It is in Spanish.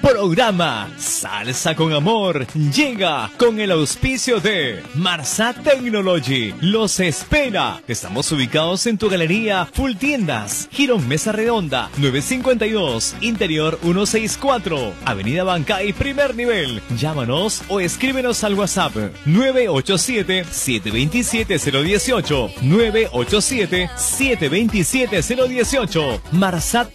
Programa Salsa con Amor llega con el auspicio de Marsat Technology. Los espera. Estamos ubicados en tu galería Full Tiendas, Girón Mesa Redonda, 952, Interior 164, Avenida Bancay, primer nivel. Llámanos o escríbenos al WhatsApp 987-727-018, 987-727-018. Marsat